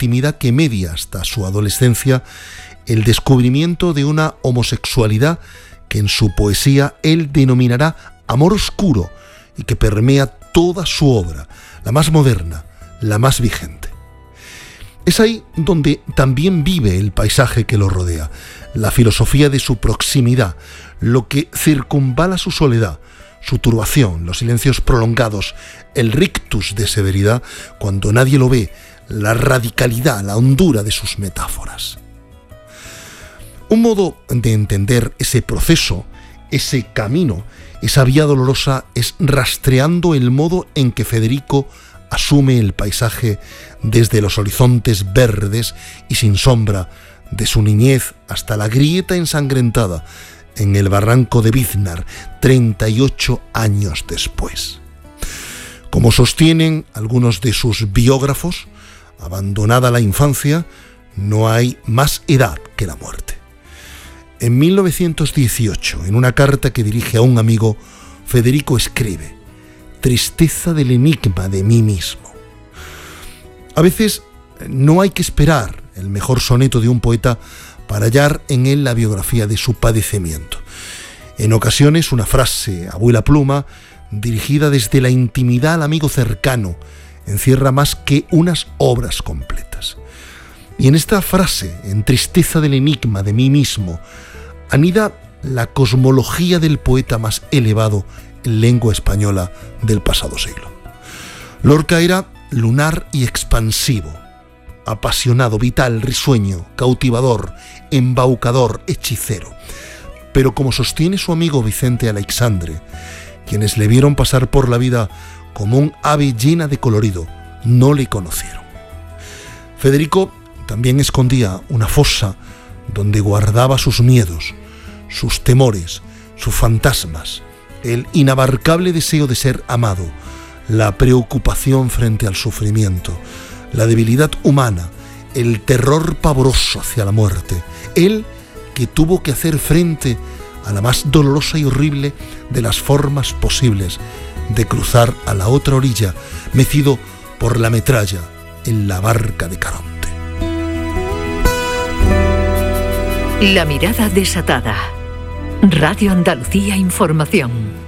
intimidad que media hasta su adolescencia el descubrimiento de una homosexualidad que en su poesía él denominará amor oscuro y que permea toda su obra, la más moderna, la más vigente. Es ahí donde también vive el paisaje que lo rodea, la filosofía de su proximidad, lo que circunvala su soledad, su turbación, los silencios prolongados, el rictus de severidad cuando nadie lo ve, la radicalidad, la hondura de sus metáforas. Un modo de entender ese proceso, ese camino, esa vía dolorosa, es rastreando el modo en que Federico asume el paisaje desde los horizontes verdes y sin sombra de su niñez hasta la grieta ensangrentada en el barranco de Biznar, 38 años después. Como sostienen algunos de sus biógrafos, abandonada la infancia, no hay más edad que la muerte. En 1918, en una carta que dirige a un amigo, Federico escribe: tristeza del enigma de mí mismo. A veces no hay que esperar el mejor soneto de un poeta para hallar en él la biografía de su padecimiento. En ocasiones una frase, abuela pluma, dirigida desde la intimidad al amigo cercano, encierra más que unas obras completas. Y en esta frase, en tristeza del enigma de mí mismo, anida la cosmología del poeta más elevado en lengua española del pasado siglo. Lorca era lunar y expansivo, apasionado, vital, risueño, cautivador, embaucador, hechicero. Pero como sostiene su amigo Vicente Aleixandre, quienes le vieron pasar por la vida como un ave llena de colorido, no le conocieron. Federico también escondía una fosa donde guardaba sus miedos, sus temores, sus fantasmas, el inabarcable deseo de ser amado, la preocupación frente al sufrimiento, la debilidad humana, el terror pavoroso hacia la muerte. Él que tuvo que hacer frente a la más dolorosa y horrible de las formas posibles de cruzar a la otra orilla, mecido por la metralla en la barca de Caronte. La mirada desatada. Radio Andalucía Información.